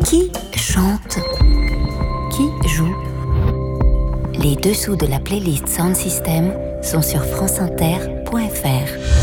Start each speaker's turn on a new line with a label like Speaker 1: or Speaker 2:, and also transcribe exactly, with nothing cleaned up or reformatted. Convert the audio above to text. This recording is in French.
Speaker 1: Qui chante? Qui joue? Les dessous de la playlist Sound System sont sur franceinter point fr.